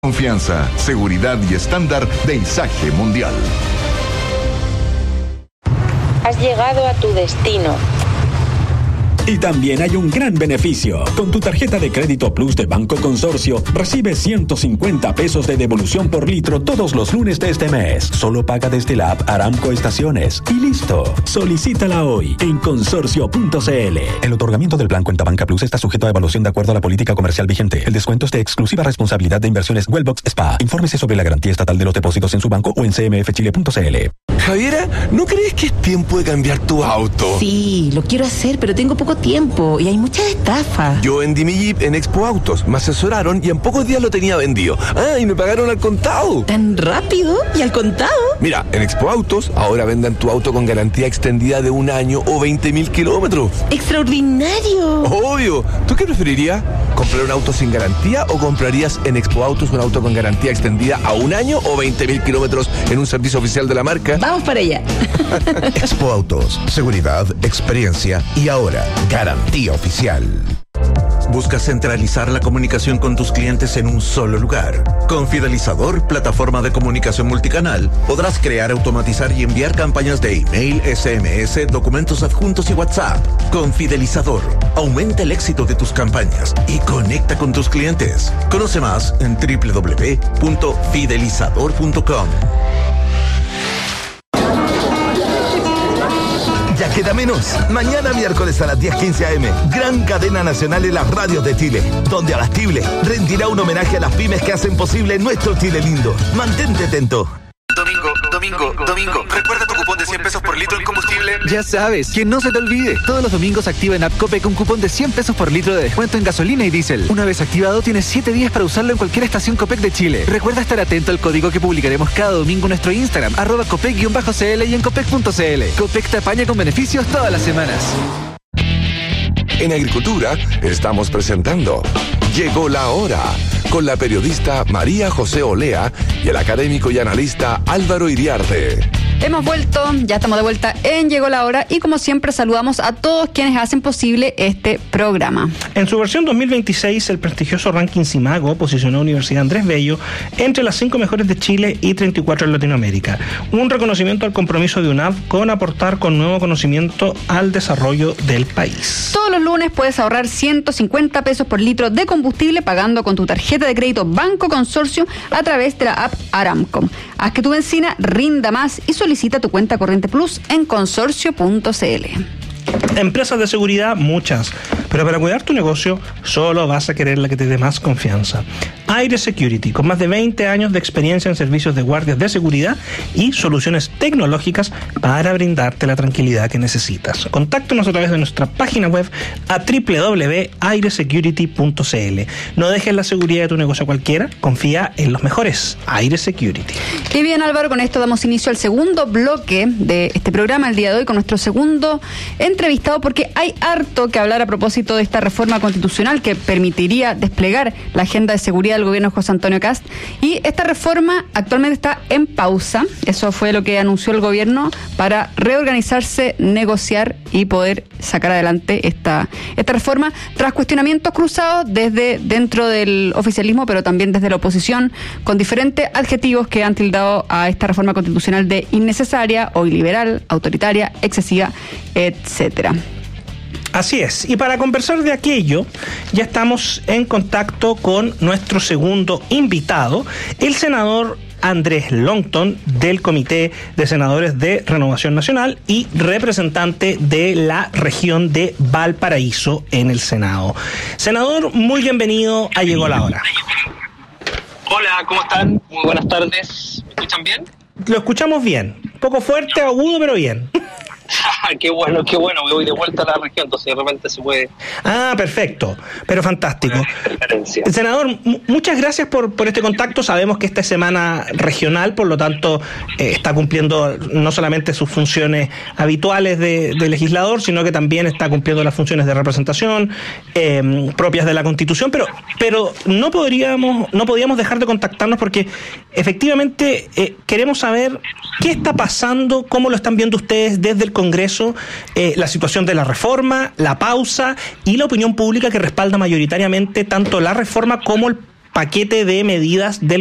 Confianza, seguridad y estándar de Isaje Mundial. Has llegado a tu destino. Y también hay un gran beneficio. Con tu tarjeta de crédito Plus de Banco Consorcio, recibes 150 pesos de devolución por litro todos los lunes de este mes. Solo paga desde la app Aramco Estaciones. Y listo. Solicítala hoy en consorcio.cl. El otorgamiento del plan Cuenta Banca Plus está sujeto a evaluación de acuerdo a la política comercial vigente. El descuento es de exclusiva responsabilidad de Inversiones Wellbox SPA. Infórmese sobre la garantía estatal de los depósitos en su banco o en cmfchile.cl. Javiera, ¿no crees que es tiempo de cambiar tu auto? Sí, lo quiero hacer, pero tengo poco tiempo y hay muchas estafas. Yo vendí mi Jeep en Expo Autos, me asesoraron y en pocos días lo tenía vendido. Y me pagaron al contado. ¿Tan rápido? ¿Y al contado? Mira, en Expo Autos ahora venden tu auto con garantía extendida de 1 año o 20.000 kilómetros. ¡Extraordinario! Obvio. ¿Tú qué preferirías? ¿Comprar un auto sin garantía o comprarías en Expo Autos un auto con garantía extendida a 1 año o 20.000 kilómetros en un servicio oficial de la marca? Vamos para allá. Expo Autos, seguridad, experiencia y ahora garantía oficial. ¿Buscas centralizar la comunicación con tus clientes en un solo lugar? Con Fidelizador, plataforma de comunicación multicanal, podrás crear, automatizar y enviar campañas de email, SMS, documentos adjuntos y WhatsApp. Con Fidelizador, aumenta el éxito de tus campañas y conecta con tus clientes. Conoce más en www.fidelizador.com. Ya queda menos. Mañana miércoles a las 10:15 a.m. Gran cadena nacional en las radios de Chile, donde Abastible rendirá un homenaje a las pymes que hacen posible nuestro Chile lindo. Mantente atento. Domingo, ¿recuerda tu cupón de 100 pesos por litro en combustible? Ya sabes, que no se te olvide. Todos los domingos activa en App Copec un cupón de 100 pesos por litro de descuento en gasolina y diésel. Una vez activado, tienes 7 días para usarlo en cualquier estación Copec de Chile. Recuerda estar atento al código que publicaremos cada domingo en nuestro Instagram, @Copec_CL y en Copec.cl. Copec te apaña con beneficios todas las semanas. En Agricultura estamos presentando Llegó la Hora, con la periodista María José Olea y el académico y analista Álvaro Iriarte. Hemos vuelto, ya estamos de vuelta en Llegó la Hora y como siempre saludamos a todos quienes hacen posible este programa. En su versión 2026, el prestigioso ranking Simago posicionó a Universidad Andrés Bello entre las 5 mejores de Chile y 34 en Latinoamérica. Un reconocimiento al compromiso de UNAV con aportar con nuevo conocimiento al desarrollo del país. Todos los lunes puedes ahorrar 150 pesos por litro de combustible pagando con tu tarjeta de crédito Banco Consorcio a través de la app Aramco. Haz que tu benzina rinda más y solicita tu cuenta Corriente Plus en consorcio.cl. Empresas de seguridad, muchas, pero para cuidar tu negocio solo vas a querer la que te dé más confianza. Aire Security, con más de 20 años de experiencia en servicios de guardias de seguridad y soluciones tecnológicas para brindarte la tranquilidad que necesitas. Contáctanos a través de nuestra página web a www.airesecurity.cl. No dejes la seguridad de tu negocio a cualquiera, confía en los mejores. Aire Security. Y bien, Álvaro, con esto damos inicio al segundo bloque de este programa el día de hoy con nuestro segundo entrevistado, porque hay harto que hablar a propósito de esta reforma constitucional que permitiría desplegar la agenda de seguridad del gobierno de José Antonio Kast. Y esta reforma actualmente está en pausa. Eso fue lo que anunció el gobierno para reorganizarse, negociar y poder sacar adelante esta reforma tras cuestionamientos cruzados desde dentro del oficialismo, pero también desde la oposición, con diferentes adjetivos que han tildado a esta reforma constitucional de innecesaria o iliberal, autoritaria, excesiva, etcétera. Así es, y para conversar de aquello, ya estamos en contacto con nuestro segundo invitado, el senador Andrés Longton, del Comité de Senadores de Renovación Nacional y representante de la región de Valparaíso en el Senado. Senador, muy bienvenido a Llegó la Hora. Hola, ¿cómo están? Muy buenas tardes. ¿Me escuchan bien? Lo escuchamos bien, un poco fuerte, agudo, pero bien. Qué bueno, me voy de vuelta a la región, entonces de repente se puede... Perfecto, pero fantástico. Senador, muchas gracias por este contacto. Sabemos que esta es semana regional, por lo tanto está cumpliendo no solamente sus funciones habituales de legislador, sino que también está cumpliendo las funciones de representación propias de la Constitución, pero no podíamos dejar de contactarnos porque efectivamente queremos saber qué está pasando, cómo lo están viendo ustedes desde el Congreso, la situación de la reforma, la pausa y la opinión pública que respalda mayoritariamente tanto la reforma como paquete de medidas del